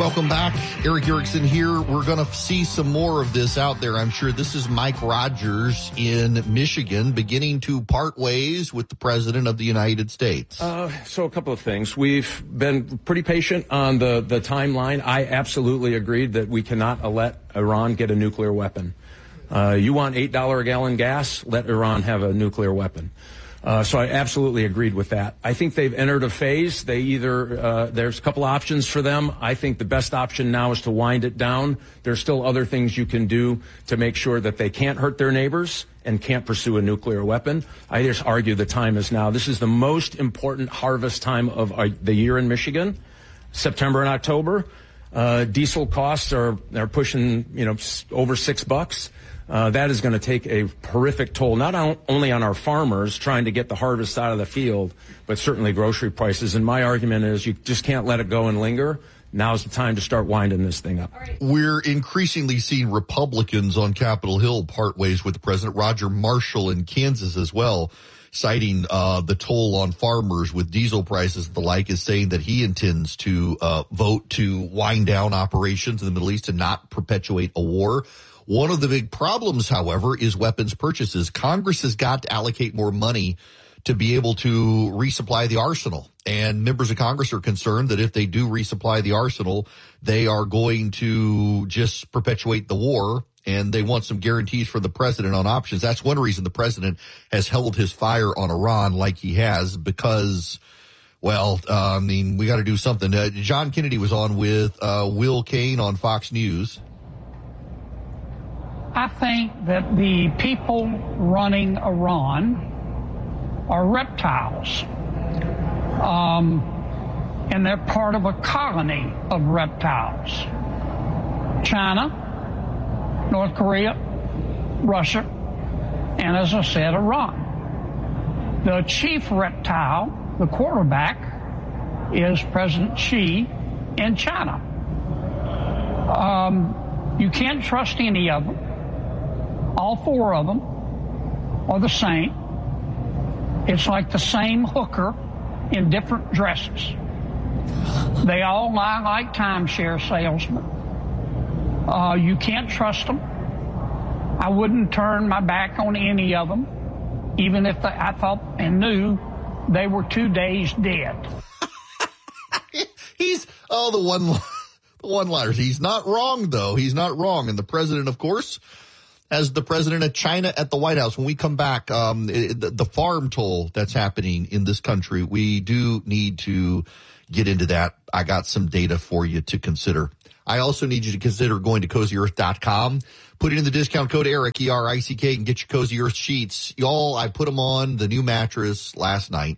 Welcome back. Erick Erickson here. We're going to see some more of this out there, I'm sure. This is Mike Rogers in Michigan beginning to part ways with the President of the United States. So a couple of things. We've been pretty patient on the timeline. I absolutely agreed that we cannot let Iran get a nuclear weapon. You want $8 a gallon gas? Let Iran have a nuclear weapon. So I absolutely agreed with that. I think they've entered a phase. They either, there's a couple options for them. I think the best option now is to wind it down. There's still other things you can do to make sure that they can't hurt their neighbors and can't pursue a nuclear weapon. I just argue the time is now. This is the most important harvest time of the year in Michigan, September and October. Diesel costs are pushing, over $6. That is going to take a horrific toll, not only on our farmers trying to get the harvest out of the field, but certainly grocery prices. And my argument is you just can't let it go and linger. Now's the time to start winding this thing up. We're increasingly seeing Republicans on Capitol Hill part ways with the president. Roger Marshall in Kansas as well, citing the toll on farmers with diesel prices and the like, is saying that he intends to vote to wind down operations in the Middle East and not perpetuate a war. One of the big problems, however, is weapons purchases. Congress has got to allocate more money to be able to resupply the arsenal. And members of Congress are concerned that if they do resupply the arsenal, they are going to just perpetuate the war. And they want some guarantees from the president on options. That's one reason the president has held his fire on Iran like he has, because, we got to do something. John Kennedy was on with Will Cain on Fox News. I think that the people running Iran are reptiles. And they're part of a colony of reptiles. China, North Korea, Russia, and as I said, Iran. The chief reptile, the quarterback, is President Xi in China. You can't trust any of them. All four of them are the same. It's like the same hooker in different dresses. They all lie like timeshare salesmen. You can't trust them. I wouldn't turn my back on any of them, even if I thought and knew they were 2 days dead. He's, the one-liners. He's not wrong, though. He's not wrong. And the president, of course, as the president of China at the White House. When we come back, the farm toll that's happening in this country, we do need to get into that. I got some data for you to consider. I also need you to consider going to CozyEarth.com. Put in the discount code ERICK, E-R-I-C-K, and get your Cozy Earth sheets. Y'all, I put them on the new mattress last night,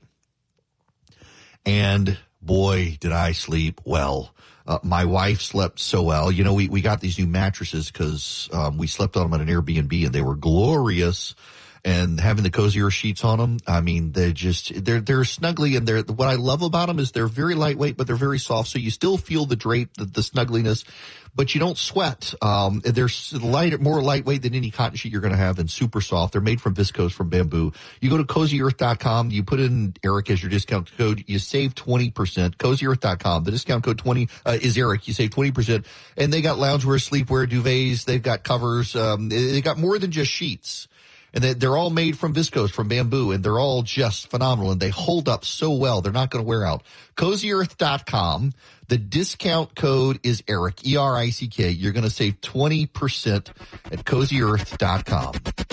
and boy, did I sleep well. My wife slept so well. We got these new mattresses because we slept on them at an Airbnb, and they were glorious. And having the Cozy Earth sheets on them, I mean, they're snuggly, and what I love about them is they're very lightweight, but they're very soft. So you still feel the drape, the snuggliness, but you don't sweat. They're more lightweight than any cotton sheet you're going to have, and super soft. They're made from viscose, from bamboo. You go to CozyEarth.com, you put in Eric as your discount code, you save 20%. CozyEarth.com, the discount code 20 is Eric. You save 20%, and they got loungewear, sleepwear, duvets. They've got covers. They got more than just sheets. And they're all made from viscose, from bamboo, and they're all just phenomenal, and they hold up so well. They're not going to wear out. CozyEarth.com. The discount code is Eric, E-R-I-C-K. You're going to save 20% at CozyEarth.com.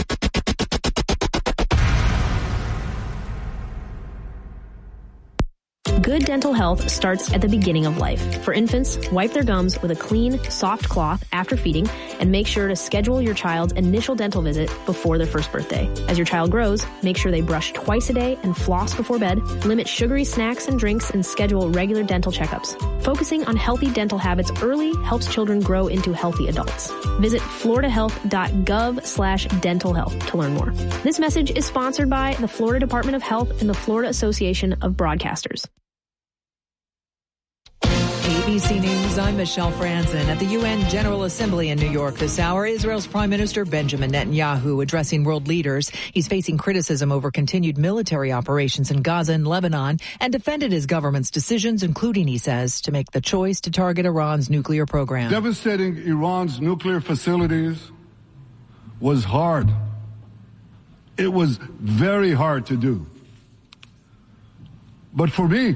Good dental health starts at the beginning of life. For infants, wipe their gums with a clean, soft cloth after feeding, and make sure to schedule your child's initial dental visit before their first birthday. As your child grows, make sure they brush twice a day and floss before bed, limit sugary snacks and drinks, and schedule regular dental checkups. Focusing on healthy dental habits early helps children grow into healthy adults. Visit floridahealth.gov/dental health to learn more. This message is sponsored by the Florida Department of Health and the Florida Association of Broadcasters. ABC News, I'm Michelle Franzen. At the UN General Assembly in New York this hour, Israel's Prime Minister Benjamin Netanyahu addressing world leaders. He's facing criticism over continued military operations in Gaza and Lebanon and defended his government's decisions, including, he says, to make the choice to target Iran's nuclear program. Devastating Iran's nuclear facilities was hard. It was very hard to do. But for me,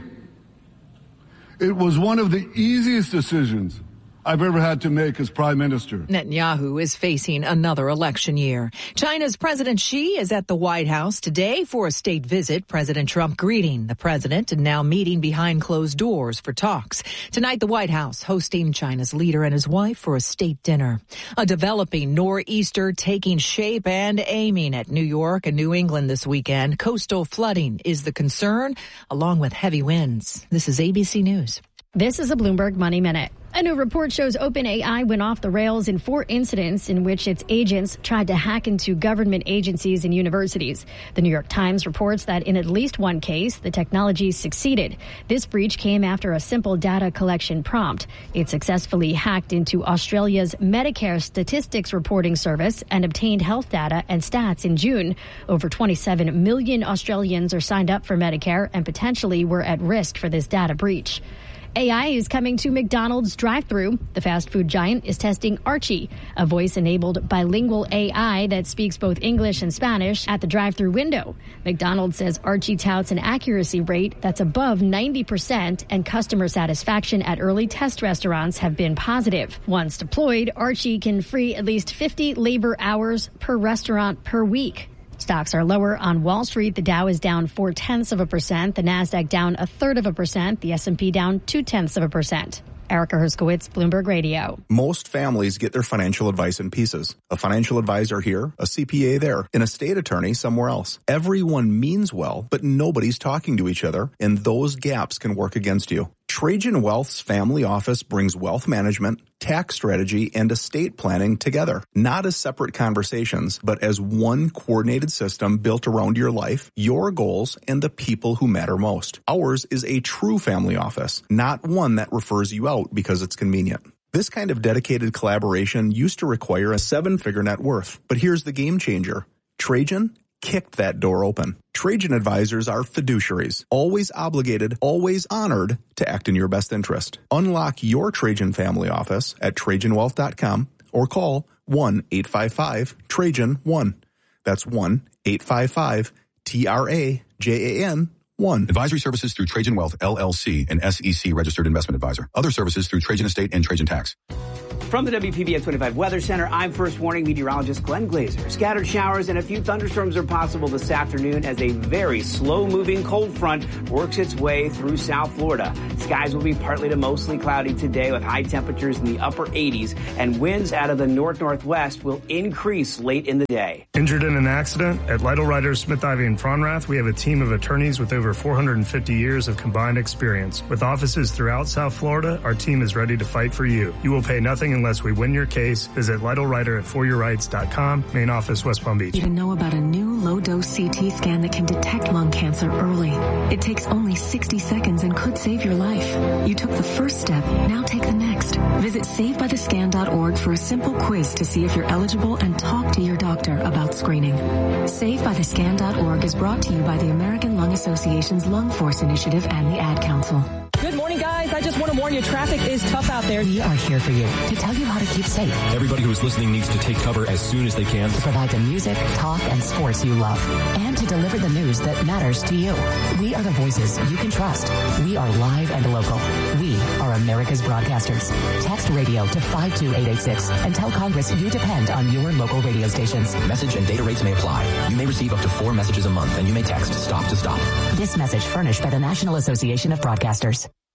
it was one of the easiest decisions I've ever had to make as prime minister. Netanyahu is facing another election year. China's President Xi is at the White House today for a state visit. President Trump greeting the president and now meeting behind closed doors for talks. Tonight, the White House hosting China's leader and his wife for a state dinner. A developing nor'easter taking shape and aiming at New York and New England this weekend. Coastal flooding is the concern, along with heavy winds. This is ABC News. This is a Bloomberg Money Minute. A new report shows OpenAI went off the rails in 4 incidents in which its agents tried to hack into government agencies and universities. The New York Times reports that in at least one case, the technology succeeded. This breach came after a simple data collection prompt. It successfully hacked into Australia's Medicare Statistics Reporting Service and obtained health data and stats in June. Over 27 million Australians are signed up for Medicare and potentially were at risk for this data breach. AI is coming to McDonald's drive-thru. The fast food giant is testing Archie, a voice-enabled bilingual AI that speaks both English and Spanish at the drive-thru window. McDonald's says Archie touts an accuracy rate that's above 90%, and customer satisfaction at early test restaurants have been positive. Once deployed, Archie can free at least 50 labor hours per restaurant per week. Stocks are lower on Wall Street. The Dow is down 0.4%. The Nasdaq down 0.33%. The S&P down 0.2%. Erica Herskowitz, Bloomberg Radio. Most families get their financial advice in pieces. A financial advisor here, a CPA there, and a state attorney somewhere else. Everyone means well, but nobody's talking to each other, and those gaps can work against you. Trajan Wealth's family office brings wealth management, tax strategy, and estate planning together, not as separate conversations, but as one coordinated system built around your life, your goals, and the people who matter most. Ours is a true family office, not one that refers you out because it's convenient. This kind of dedicated collaboration used to require a 7-figure net worth, but here's the game changer. Trajan kicked that door open. Trajan advisors are fiduciaries, always obligated, always honored to act in your best interest. Unlock your Trajan family office at TrajanWealth.com or call 1-855-TRAJAN-1. That's 1-855-TRAJAN-1. Advisory services through Trajan Wealth, LLC, an SEC registered investment advisor. Other services through Trajan Estate and Trajan Tax. From the WPBF 25 Weather Center, I'm First Warning meteorologist Glenn Glazer. Scattered showers and a few thunderstorms are possible this afternoon as a very slow-moving cold front works its way through South Florida. Skies will be partly to mostly cloudy today with high temperatures in the upper 80s, and winds out of the north-northwest will increase late in the day. Injured in an accident? At Lytle Writers, Smith, Ivy, and Fronrath, we have a team of attorneys with over 450 years of combined experience. With offices throughout South Florida, our team is ready to fight for you. You will pay nothing unless we win your case. Visit Lytle Writer at foryourrights.com. Main office, West Palm Beach. You didn't know about a new low-dose CT scan that can detect lung cancer early. It takes only 60 seconds and could save your life. You took the first step. Now take the next. Visit SaveByTheScan.org for a simple quiz to see if you're eligible and talk to your doctor about screening. SaveByTheScan.org is brought to you by the American Lung Association's Lung Force Initiative and the Ad Council. Good morning, guys. I just want to warn you, traffic is tough out there. We are here for you to tell you how to keep safe. Everybody who is listening needs to take cover as soon as they can. To provide the music, talk, and sports you love. And to deliver the news that matters to you. We are the voices you can trust. We are live and local. We are America's broadcasters. Text radio to 52886 and tell Congress you depend on your local radio stations. Message and data rates may apply. You may receive up to 4 messages a month, and you may text STOP to STOP. This message furnished by the National Association of Broadcasters.